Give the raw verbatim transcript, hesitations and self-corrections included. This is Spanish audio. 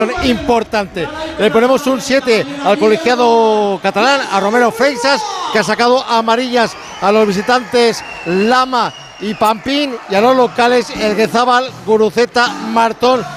Importante. Le ponemos un siete al colegiado catalán, a Romero Freixas, que ha sacado amarillas a los visitantes Lama y Pampín, y a los locales Elguezábal, Guruceta, Martón